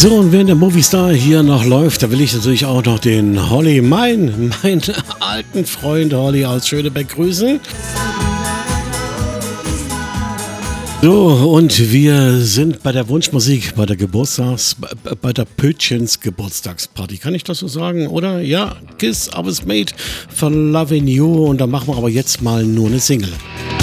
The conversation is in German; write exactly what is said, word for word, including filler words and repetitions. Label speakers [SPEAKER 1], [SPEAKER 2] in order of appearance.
[SPEAKER 1] So, und während der Movistar hier noch läuft, da will ich natürlich auch noch den Holly, mein, meinen alten Freund Holly aus Schönebeck grüßen. So, und wir sind bei der Wunschmusik, bei der Geburtstags, bei der Pötchens Geburtstagsparty. Kann ich das so sagen, oder? Ja, Kiss I Was Made von Loving You. Und da machen wir aber jetzt mal nur eine Single.